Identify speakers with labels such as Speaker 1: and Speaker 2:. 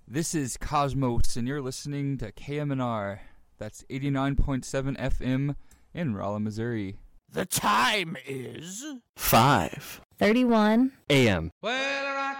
Speaker 1: This is Cosmos, and you're listening to KMNR. That's 89.7 FM in Rolla, Missouri.
Speaker 2: The time is
Speaker 3: 5:31
Speaker 4: a.m.
Speaker 2: Well,